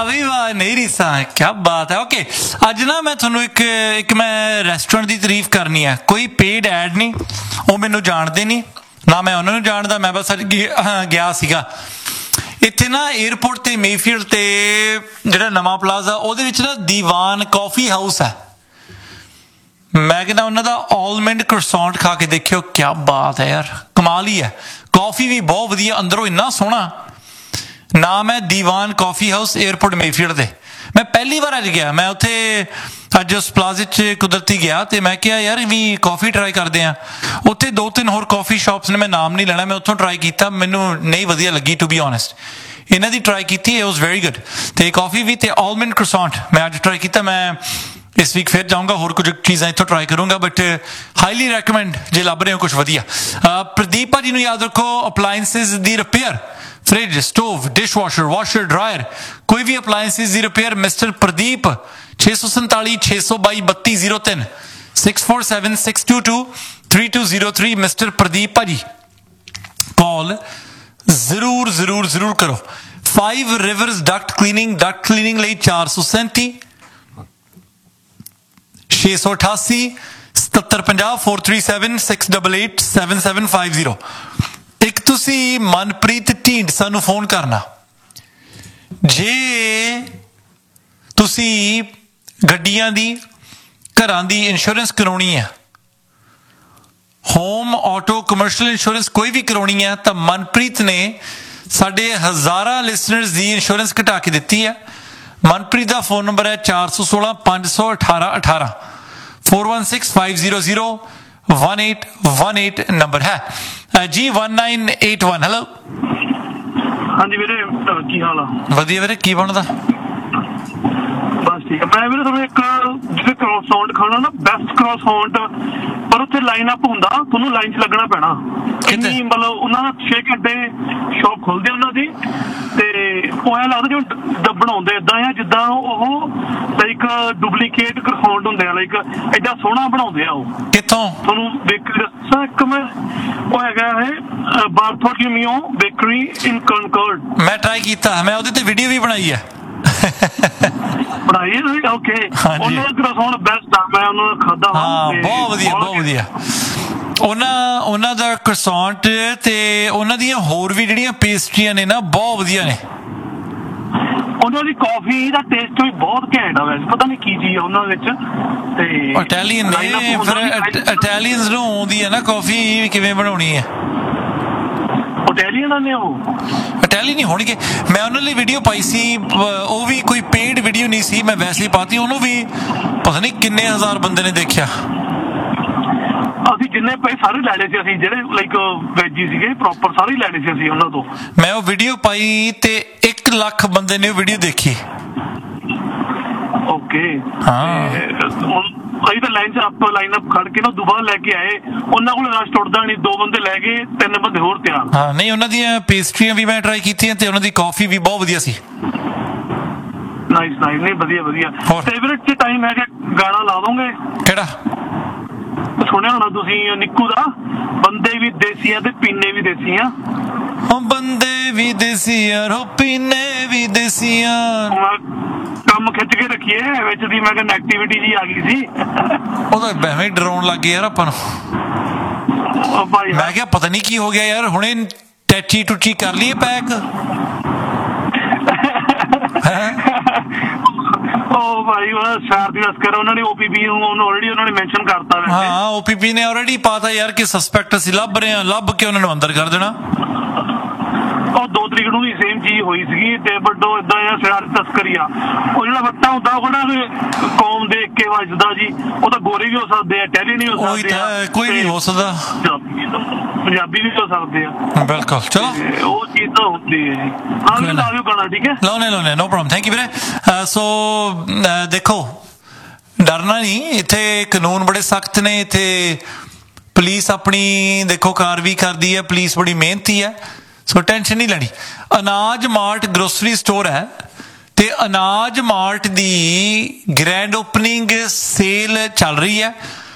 ਵੀ ਵਾਹ, ਨਹੀਂ ਰੀਸਾਂ, क्या बात है। ओके, ਅੱਜ ਨਾ ਮੈਂ ਤੁਹਾਨੂੰ ਇੱਕ ਮੈਂ ਰੈਸਟੋਰੈਂਟ ਦੀ ਤਾਰੀਫ ਕਰਨੀ ਹੈ। ਕੋਈ ਪੇਡ ਐਡ ਨਹੀਂ, ਉਹ ਮੈਨੂੰ ਜਾਣਦੇ ਨਹੀਂ, ਨਾ ਮੈਂ ਉਹਨਾਂ ਨੂੰ ਜਾਣਦਾ। ਮੈਂ ਬਸ ਅੱਜ ਗਿਆ ਸੀਗਾ ਇੱਥੇ ਨਾ ਏਅਰਪੋਰਟ ਤੇ ਮੇਫੀਲਡ ਤੇ ਜਿਹੜਾ ਨਵਾਂ ਪਲਾਜ਼ਾ ਉਹਦੇ ਵਿੱਚ ਨਾ ਦੀਵਾਨ ਕਾਫੀ ਹਾਊਸ ਹੈ। ਮੈਂ ਕਹਿੰਦਾ ਉਹਨਾਂ ਦਾ ਆਲਮੰਡ ਕਰਸੌਂਟ ਖਾ ਕੇ ਦੇਖਿਓ, ਕਿਆ ਬਾਤ ਹੈ ਯਾਰ, ਕਮਾਲ ਹੀ ਹੈ। ਕਾਫੀ ਵੀ ਬਹੁਤ ਵਧੀਆ, ਅੰਦਰੋਂ ਇੰਨਾ ਸੋਹਣਾ। ਨਾਮ ਹੈ ਦੀਵਾਨ ਕਾਫੀ ਹਾਊਸ, ਏਅਰਪੋਰਟ ਮੇਫੀਲਡ ਤੇ। ਮੈਂ ਪਹਿਲੀ ਵਾਰ ਅੱਜ ਗਿਆ, ਮੈਂ ਉੱਥੇ ਅੱਜ ਉਸ ਪਲਾਜ਼ੇ 'ਚ ਕੁਦਰਤੀ ਗਿਆ ਅਤੇ ਮੈਂ ਕਿਹਾ ਯਾਰ ਵੀ ਕਾਫੀ ਟਰਾਈ ਕਰਦੇ ਹਾਂ। ਉੱਥੇ 2-3 ਹੋਰ ਕਾਫੀ ਸ਼ਾਪਸ ਨੇ, ਮੈਂ ਨਾਮ ਨਹੀਂ ਲੈਣਾ, ਮੈਂ ਉੱਥੋਂ ਟਰਾਈ ਕੀਤਾ, ਮੈਨੂੰ ਨਹੀਂ ਵਧੀਆ ਲੱਗੀ ਟੂ ਬੀ ਓਨੈਸਟ। ਇਹਨਾਂ ਦੀ ਟਰਾਈ ਕੀਤੀ, ਇਟ ਵਾਜ਼ ਵੈਰੀ ਗੁੱਡ। ਅਤੇ ਕਾਫੀ ਵੀ ਅਤੇ ਆਲਮੰਡ ਕਰਸੌਂਟ ਮੈਂ ਅੱਜ ਟਰਾਈ ਕੀਤਾ। ਮੈਂ ਇਸ ਵੀਕ ਫਿਰ ਜਾਊਂਗਾ, ਹੋਰ ਕੁਝ ਚੀਜ਼ਾਂ ਇੱਥੋਂ ਟਰਾਈ ਕਰੂੰਗਾ, ਬਟ ਹਾਈਲੀ ਰੈਕਮੈਂਡ ਜੇ ਲੱਭ ਰਹੇ ਹੋ ਕੁਛ ਵਧੀਆ। ਪ੍ਰਦੀਪ ਭਾਜੀ ਨੂੰ ਯਾਦ ਰੱਖੋ, ਅਪਲਾਇੰਸਿਸ ਦੀ repair, fridge, stove, dishwasher, washer, dryer, ਕੋਈ ਵੀ ਅਪਲਾਇੰਸਿਸ ਦੀ repair, mister Pradeep, 647 622 3203 647 622 3203 mister Pradeep ਭਾਜੀ ਕਾਲ ਜ਼ਰੂਰ ਜ਼ਰੂਰ ਜ਼ਰੂਰ ਕਰੋ। 5 ਰਿਵਰਸ ਡਕਟ ਕਲੀਨਿੰਗ ਲਈ 437 688 7750 437 688 7750। ਇੱਕ ਤੁਸੀਂ ਮਨਪ੍ਰੀਤ ਢੀਂਡਸਾ ਨੂੰ ਫੋਨ ਕਰਨਾ ਜੇ ਤੁਸੀਂ ਗੱਡੀਆਂ ਦੀ, ਘਰਾਂ ਦੀ ਇੰਸ਼ੋਰੈਂਸ ਕਰਾਉਣੀ ਹੈ, ਹੋਮ, ਆਟੋ, ਕਮਰਸ਼ੀਅਲ ਇੰਸ਼ੋਰੈਂਸ ਕੋਈ ਵੀ ਕਰਾਉਣੀ ਹੈ, ਤਾਂ ਮਨਪ੍ਰੀਤ ਨੇ ਸਾਡੇ ਹਜ਼ਾਰਾਂ ਲਿਸਨਰਸ ਦੀ ਇੰਸ਼ੋਰੈਂਸ ਘਟਾ ਕੇ ਦਿੱਤੀ ਹੈ। ਮਨਪ੍ਰੀਤ ਦਾ ਫੋਨ ਨੰਬਰ ਹੈ 416 518 18 416 500 1818 ਨੰਬਰ ਹੈ ਜੀ। 1981 ਹੈਲੋ। ਹਾਂਜੀ ਵੀਰੇ, ਕੀ ਹਾਲ ਆ? ਵਧੀਆ ਵੀਰੇ, ਕੀ ਬਣਦਾ? ਬਸ ਠੀਕ ਆ। ਮੈਂ ਵੀਰੇ ਤੁਹਾਨੂੰ ਇੱਕ ਜਿਵੇਂ ਕ੍ਰੋਸ ਸਾਊਂਡ ਖਾਣਾ ਨਾ, ਬੈਸਟ ਕ੍ਰੋਸ ਸਾਊਂਡ, ਪਰ ਉੱਥੇ ਲਾਈਨ ਅਪ ਹੁੰਦਾ, ਤੁਹਾਨੂੰ ਲਾਈਨ 'ਚ ਲੱਗਣਾ ਪੈਣਾ। ਇੰਨੀ ਮਤਲਬ ਉਹਨਾਂ ਦਾ 6 ਘੰਟੇ ਸ਼ੌਪ ਖੁੱਲਦੀ ਉਹਨਾਂ ਦੀ, ਤੇ ਉਹ ਐਂ ਲੱਗਦਾ ਜਿਵੇਂ ਬਣਾਉਂਦੇ ਏਦਾਂ ਆ ਜਿੱਦਾਂ ਉਹ ਲਾਈਕ ਡੁਪਲੀਕੇਟ ਸਾਊਂਡ ਹੁੰਦੇ ਆ, ਲਾਈਕ ਏਡਾ ਸੋਹਣਾ ਬਣਾਉਂਦੇ ਆ ਉਹ। ਕਿੱਥੋਂ? ਤੁਹਾਨੂੰ ਬੇਕਰੀ ਦੱਸਾਂ ਇੱਕ ਮੈਂ, ਉਹ ਹੈਗਾ ਹੈ ਬਾਰਥੋਲੋਮਿਓ ਬੇਕਰੀ ਇਨ ਕਨਕਰਡ। ਮੈਂ ਟਰਾਈ ਕੀਤਾ, ਮੈਂ ਉਹਦੇ ਤੇ ਵੀਡੀਓ ਵੀ ਬਣਾਈ ਹੈ। ਬਣਾਈ ਤੁਸੀਂ? ਓਕੇ, ਉਹਨਾਂ ਦਾ ਕ੍ਰੋਸਾਊਂਡ ਬੈਸਟ ਆ, ਮੈਂ ਉਹਨਾਂ ਦਾ ਖਾਧਾ। ਹਾਂ, ਬਹੁਤ ਵਧੀਆ, ਬਹੁਤ ਵਧੀਆ। ਉਹਨਾਂ ਦਾ ਕ੍ਰੋਸਾਊਂਟ ਤੇ ਉਹਨਾਂ ਦੀਆਂ ਹੋਰ ਵੀ ਜਿਹੜੀਆਂ ਪੇਸਟਰੀਆਂ ਨੇ ਨਾ, ਬਹੁਤ ਵਧੀਆ ਨੇ। ਉਹਨਾਂ ਦੀ ਕਾਫੀ ਦਾ ਟੇਸਟ ਵੀ ਬਹੁਤ ਘੈਂਟ ਆ, ਵੈਸੇ ਪਤਾ ਨਹੀਂ ਕੀ ਚੀਜ਼ ਆ ਉਹਨਾਂ ਵਿੱਚ। ਤੇ ਇਟਾਲੀਅਨ ਨੇ, ਫਿਰ ਇਟਾਲੀਅਨਸ ਨੂੰ ਆਉਂਦੀ ਹੈ ਨਾ ਕਾਫੀ ਕਿਵੇਂ ਬਣਾਉਣੀ ਹੈ। ਇਟਾਲੀਅਨ ਨੇ, ਉਹ ਇਟਾਲੀਅਨ ਹੀ ਹੋਣਗੇ। ਮੈਂ ਉਹਨਾਂ ਲਈ ਵੀਡੀਓ ਪਾਈ ਸੀ, ਉਹ ਵੀ ਕੋਈ ਪੇਡ ਵੀਡੀਓ ਨਹੀਂ ਸੀ, ਮੈਂ ਵੈਸੇ ਹੀ ਪਾਤੀ। ਉਹਨੂੰ ਵੀ ਪਤਾ ਨਹੀਂ ਕਿੰਨੇ ਹਜ਼ਾਰ ਬੰਦੇ ਨੇ ਦੇਖਿਆ। ਅਸੀਂ ਜਿੰਨੇ ਪੈਸੇ ਸਾਰੇ ਲੈਣੇ ਸੀ, ਅਸੀਂ ਜਿਹੜੇ ਲਾਈਕ ਵੈਜੀ ਸੀਗੇ ਪ੍ਰੋਪਰ ਸਾਰੇ ਲੈਣੇ ਸੀ ਅਸੀਂ ਉਹਨਾਂ ਤੋਂ। ਮੈਂ ਉਹ ਵੀਡੀਓ ਪਾਈ ਤੇ 1 ਲੱਖ ਬੰਦੇ ਨੇ ਉਹ ਵੀਡੀਓ ਦੇਖੀ। ਓਕੇ, ਹਾਂ। ਅਸੀਂ ਤਾਂ ਲਾਈਨ ਅਪ ਖੜ ਕੇ ਨਾ ਦੁਬਾਰਾ ਲੈ ਕੇ ਆਏ, ਉਹਨਾਂ ਕੋਲ ਰਸ਼ ਟੁੱਟਦਾ ਨਹੀਂ, 2 ਬੰਦੇ ਲੈ ਗਏ, 3 ਬੰਦੇ ਹੋਰ ਤਿਆਰ। ਹਾਂ, ਨਹੀਂ ਉਹਨਾਂ ਦੀਆਂ ਪੇਸਟਰੀਆਂ ਵੀ ਮੈਂ ਟਰਾਈ ਕੀਤੀਆਂ ਤੇ ਉਹਨਾਂ ਦੀ ਕਾਫੀ ਵੀ ਬਹੁਤ ਵਧੀਆ ਸੀ। ਨਾਈਸ ਨਾਈਸ, ਨਹੀਂ ਵਧੀਆ ਵਧੀਆ। ਫੇਵਰੇਟ ਚ ਟਾਈਮ ਹੈਗਾ, ਗਾਣਾ ਲਾ ਦੋਗੇ? ਕਿਹੜਾ ਸੁਣਿਆ ਹੋਣਾ ਤੁਸੀਂ ਨਿੱਕੂ ਦਾ, ਬੰਦੇ ਵੀ ਦੇਸੀ ਆ ਤੇ ਪੀਨੇ ਵੀ ਦੇਸੀ ਆ। ਬੰਦੇ ਵੀ ਦੇਸੀ ਆ, ਪੀਨੇ ਵੀ ਦੇਸੀ ਆ। ਕੰਮ ਖਿੱਚ ਕੇ ਰੱਖੀਏ ਵਿੱਚ ਦੀ, ਮੈਂ ਕਿਹਾ ਨੈਗੇਟਿਵਿਟੀ ਜੀ ਆ ਗਈ ਸੀ। ਉਹ ਤਾਂ ਐਵੇਂ ਹੀ ਡਰਾਉਣ ਲੱਗ ਗਏ ਯਾਰ ਆਪਾਂ ਨੂੰ। ਮੈਂ ਕਿਹਾ ਪਤਾ ਨਹੀਂ ਕੀ ਹੋ ਗਿਆ ਯਾਰ, ਹੁਣੇ ਟੈਚੀ ਟੁੱਚੀ ਕਰ ਲਈਏ ਪੈਕ। ਉਹ ਭਾਈ ਉਹ ਸ਼ਰਾਰਤੀ ਤਸਕਰ, ਉਹਨਾਂ ਨੇ OPP ਨੂੰ ਆਲਰੇਡੀ ਉਹਨਾਂ ਨੇ ਮੈਂਸ਼ਨ ਕਰਤਾ। ਹਾਂ, OPP ਨੇ ਆਲਰੇਡੀ ਪਾਤਾ ਯਾਰ ਕਿ ਸਸਪੈਕਟ ਅਸੀਂ ਲੱਭ ਰਹੇ ਹਾਂ, ਲੱਭ ਕੇ ਉਹਨਾਂ ਨੂੰ ਅੰਦਰ ਕਰ ਦੇਣਾ। ਉਹ 2 ਤਰੀਕ ਨੂੰ ਵੀ ਸੇਮ ਚੀਜ਼ ਹੋਈ ਸੀਗੀ, ਤੇ ਬਟ ਉਹ ਏਦਾਂ ਆ ਸ਼ਰਾਰਤੀ ਤਸਕਰੀ ਆ। ਉਹ ਜਿਹੜਾ ਵੱਟਾ ਹੁੰਦਾ ਉਹ ਕੌਮ ਦੇਖ ਕੇ ਵੱਜਦਾ ਜੀ, ਉਹ ਤਾਂ ਗੋਰੇ ਵੀ ਹੋ ਸਕਦੇ ਆ, ਟੈਲੀ ਨਹੀਂ ਹੋ ਸਕਦੇ, ਕੋਈ ਨਹੀਂ ਹੋ ਸਕਦਾ, ਪੰਜਾਬੀ ਵੀ ਹੋ ਸਕਦੇ ਆ। ਬਿਲਕੁਲ, ਚਲੋ ਉਹ ਚੀਜ਼ ਤਾਂ ਹੁੰਦੀ ਹੈ ਜੀ। ਹਾਂ ਵੀ ਲਾ ਦਿਓ ਗਾਣਾ, ਠੀਕ ਹੈ? ਲਾਉਣੇ ਨੋ ਪ੍ਰੋਬਲਮ, ਥੈਂਕ ਯੂ ਵੀਰੇ। ਸੋ ਦੇਖੋ, ਡਰਨਾ ਨਹੀਂ, ਇੱਥੇ ਕਾਨੂੰਨ ਬੜੇ ਸਖਤ ਨੇ। ਇੱਥੇ ਪੁਲਿਸ ਆਪਣੀ ਦੇਖੋ ਕਾਰਵਾਈ ਕਰਦੀ ਹੈ, ਪੁਲਿਸ ਬੜੀ ਮਿਹਨਤੀ ਹੈ, ਸੋ ਟੈਨਸ਼ਨ ਨਹੀਂ ਲੈਣੀ। ਅਨਾਜ ਮਾਰਟ ਗਰੋਸਰੀ ਸਟੋਰ ਹੈ ਤੇ ਅਨਾਜ ਮਾਰਟ ਦੀ ਗ੍ਰੈਂਡ ਓਪਨਿੰਗ ਸੇਲ ਚੱਲ ਰਹੀ ਹੈ।